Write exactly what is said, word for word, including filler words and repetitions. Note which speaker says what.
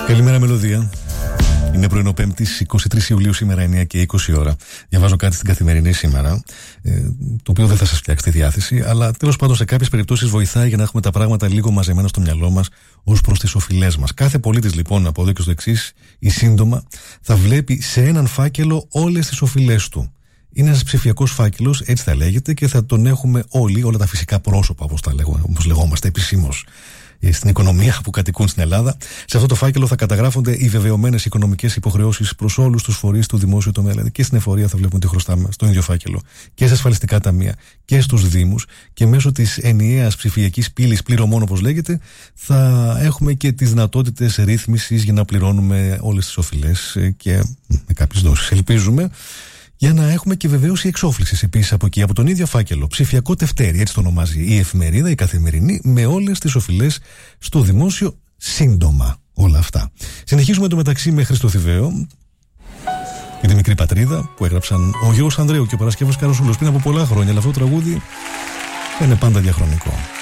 Speaker 1: Καλημέρα, Μελωδία. Είναι πρωινό Πέμπτης, είκοσι τρεις Ιουλίου, σήμερα εννιά και είκοσι ώρα. Διαβάζω κάτι στην Καθημερινή σήμερα, ε, το οποίο δεν θα σας φτιάξει τη διάθεση, αλλά τέλος πάντων σε κάποιες περιπτώσεις βοηθάει για να έχουμε τα πράγματα λίγο μαζεμένα στο μυαλό μας ως προς τις οφειλές μας. Κάθε πολίτης λοιπόν από εδώ και στο εξής, ή σύντομα, θα βλέπει σε έναν φάκελο όλες τις οφειλές του. Είναι ένας ψηφιακός φάκελος, έτσι θα λέγεται, και θα τον έχουμε όλοι, όλα τα φυσικά πρόσωπα, όπως, τα λέγω, όπως λεγόμαστε επισήμως στην οικονομία που κατοικούν στην Ελλάδα. Σε αυτό το φάκελο θα καταγράφονται οι βεβαιωμένες οικονομικές υποχρεώσεις προς όλους τους φορείς του δημόσιου τομέα. Δηλαδή και στην εφορία θα βλέπουμε τι χρωστάμε στον ίδιο φάκελο, και σε ασφαλιστικά ταμεία και στους δήμους, και μέσω της ενιαίας ψηφιακής πύλης πληρωμών, όπως λέγεται, θα έχουμε και τις δυνατότητες ρύθμισης για να πληρώνουμε όλες τις οφειλές και με κάποιες δόσεις, ελπίζουμε, για να έχουμε και βεβαίωση εξόφλησης επίσης από εκεί, από τον ίδιο φάκελο. Ψηφιακό τευτέρι, έτσι το ονομάζει η εφημερίδα, η Καθημερινή, με όλες τις οφειλές στο δημόσιο, σύντομα όλα αυτά. Συνεχίζουμε το μεταξύ με Χρήστο Θηβαίο και τη Μικρή Πατρίδα, που έγραψαν ο Γιώργος Ανδρέου και ο Παρασκεύος Καροσούλος πριν από πολλά χρόνια, αλλά αυτό το τραγούδι είναι πάντα διαχρονικό.